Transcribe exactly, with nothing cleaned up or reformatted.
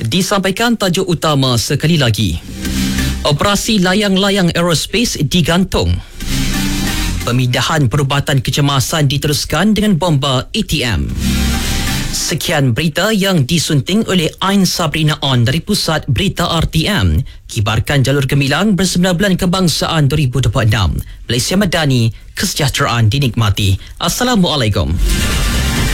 Disampaikan tajuk utama sekali lagi. Operasi layang-layang aerospace digantung. Pemindahan perubatan kecemasan diteruskan dengan bomba A T M. Sekian berita yang disunting oleh Ain Sabrina On dari Pusat Berita R T M. Kibarkan jalur gemilang bersembilan bulan kebangsaan dua ribu dua puluh enam. Malaysia Madani, kesejahteraan dinikmati. Assalamualaikum.